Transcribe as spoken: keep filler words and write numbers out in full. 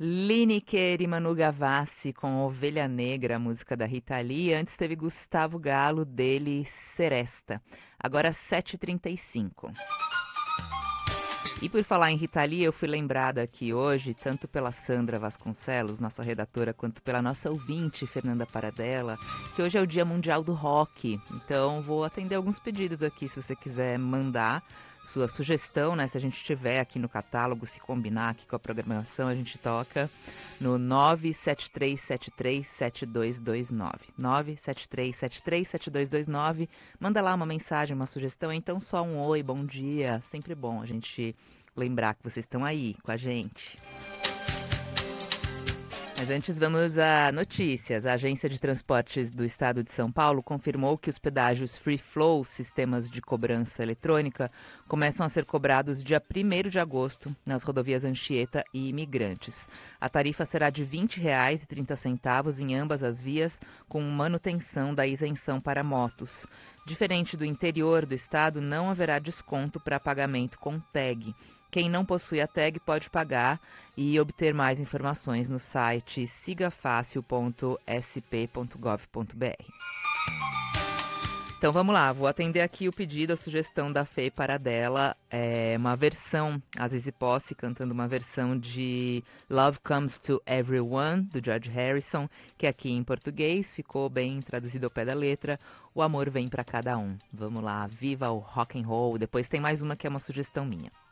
Lineker e Manu Gavassi com Ovelha Negra, a música da Rita Lee. Antes teve Gustavo Galo, dele Seresta. Agora sete e trinta e cinco. E por falar em Rita Lee, eu fui lembrada aqui hoje, tanto pela Sandra Vasconcelos, nossa redatora, quanto pela nossa ouvinte, Fernanda Paradella, que hoje é o Dia Mundial do Rock. Então vou atender alguns pedidos aqui, se você quiser mandar sua sugestão, né? Se a gente tiver aqui no catálogo, se combinar aqui com a programação, a gente toca no nove sete três sete três sete dois dois nove. nove sete três sete três sete dois dois nove. Manda lá uma mensagem, uma sugestão, então só um oi, bom dia. Sempre bom a gente lembrar que vocês estão aí com a gente. Mas antes vamos a notícias. A Agência de Transportes do Estado de São Paulo confirmou que os pedágios Free Flow, sistemas de cobrança eletrônica, começam a ser cobrados dia primeiro de agosto nas rodovias Anchieta e Imigrantes. A tarifa será de vinte reais e trinta centavos em ambas as vias, com manutenção da isenção para motos. Diferente do interior do estado, não haverá desconto para pagamento com tag. Quem não possui a tag pode pagar e obter mais informações no site sigafácil ponto s p ponto gov ponto b r. Então vamos lá, vou atender aqui o pedido, a sugestão da Fê Paradella, é uma versão, a Zizi Posse cantando uma versão de Love Comes to Everyone, do George Harrison, que aqui em português ficou bem traduzido ao pé da letra, O Amor Vem Pra Cada Um. Vamos lá, viva o rock and roll, depois tem mais uma que é uma sugestão minha.